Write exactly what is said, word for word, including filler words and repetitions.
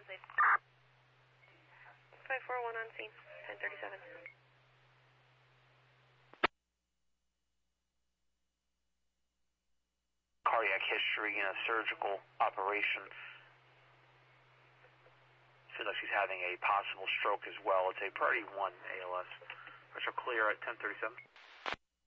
please. five four one on scene, ten thirty-seven. Cardiac history in a surgical operation. Seems like she's having a possible stroke as well. It's a priority one A L S. Pressure clear at ten thirty-seven.